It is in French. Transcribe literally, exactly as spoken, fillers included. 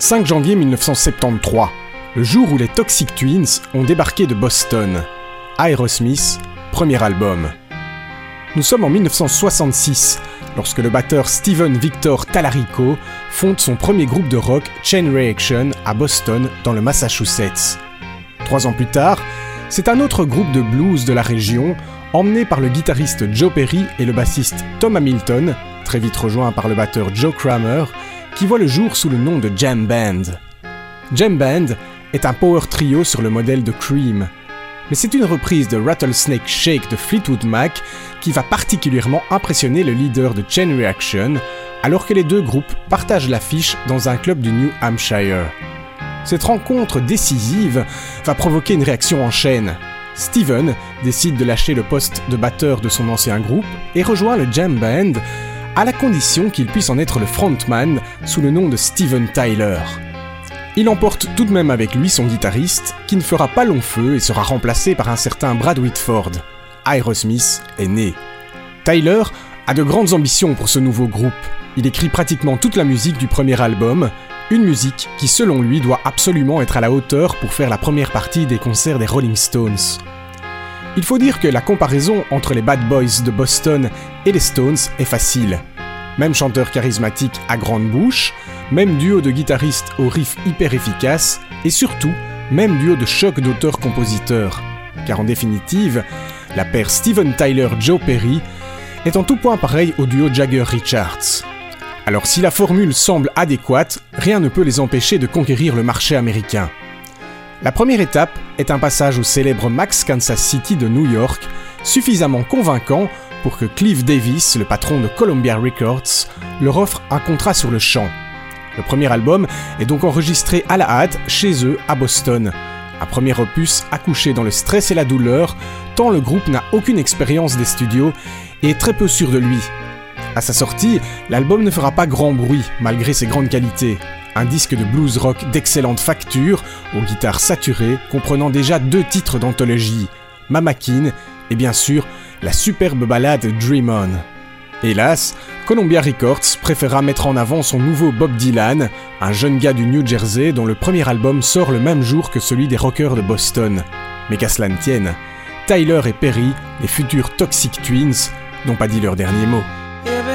cinq janvier mille neuf cent soixante-treize, le jour où les Toxic Twins ont débarqué de Boston. Aerosmith, premier album. Nous sommes en mille neuf cent soixante-six, lorsque le batteur Stephen Victor Tallarico fonde son premier groupe de rock Chain Reaction à Boston, dans le Massachusetts. Trois ans plus tard, c'est un autre groupe de blues de la région, emmené par le guitariste Joe Perry et le bassiste Tom Hamilton, très vite rejoint par le batteur Joe Kramer, qui voit le jour sous le nom de Jam Band. Jam Band est un power trio sur le modèle de Cream, mais c'est une reprise de Rattlesnake Shake de Fleetwood Mac qui va particulièrement impressionner le leader de Chain Reaction, alors que les deux groupes partagent l'affiche dans un club du New Hampshire. Cette rencontre décisive va provoquer une réaction en chaîne. Steven décide de lâcher le poste de batteur de son ancien groupe et rejoint le Jam Band, à la condition qu'il puisse en être le frontman sous le nom de Steven Tyler. Il emporte tout de même avec lui son guitariste, qui ne fera pas long feu et sera remplacé par un certain Brad Whitford. Aerosmith est né. Tyler a de grandes ambitions pour ce nouveau groupe. Il écrit pratiquement toute la musique du premier album, une musique qui selon lui doit absolument être à la hauteur pour faire la première partie des concerts des Rolling Stones. Il faut dire que la comparaison entre les Bad Boys de Boston et les Stones est facile. Même chanteur charismatique à grande bouche, même duo de guitaristes au riff hyper efficace, et surtout, même duo de choc d'auteurs-compositeurs. Car en définitive, la paire Steven Tyler-Joe Perry est en tout point pareil au duo Jagger-Richards. Alors si la formule semble adéquate, rien ne peut les empêcher de conquérir le marché américain. La première étape est un passage au célèbre Max Kansas City de New York, suffisamment convaincant pour que Cliff Davis, le patron de Columbia Records, leur offre un contrat sur le champ. Le premier album est donc enregistré à la hâte chez eux à Boston. Un premier opus accouché dans le stress et la douleur, tant le groupe n'a aucune expérience des studios et est très peu sûr de lui. À sa sortie, l'album ne fera pas grand bruit malgré ses grandes qualités. Un disque de blues rock d'excellente facture, aux guitares saturées, comprenant déjà deux titres d'anthologie, Mama Kin et bien sûr la superbe ballade Dream On. Hélas, Columbia Records préféra mettre en avant son nouveau Bob Dylan, un jeune gars du New Jersey dont le premier album sort le même jour que celui des rockers de Boston. Mais qu'à cela ne tienne, Tyler et Perry, les futurs Toxic Twins, n'ont pas dit leur dernier mot.